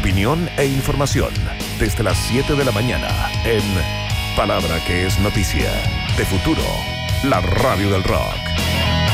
opinión e información desde las 7 de la mañana en Palabra que es noticia, de Futuro, la radio del rock.